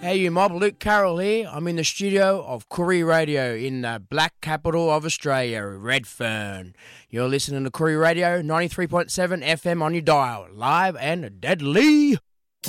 Hey, you mob, Luke Carroll here. I'm in the studio of Koori Radio in the black capital of Australia, Redfern. You're listening to Koori Radio, 93.7 FM on your dial, live and deadly.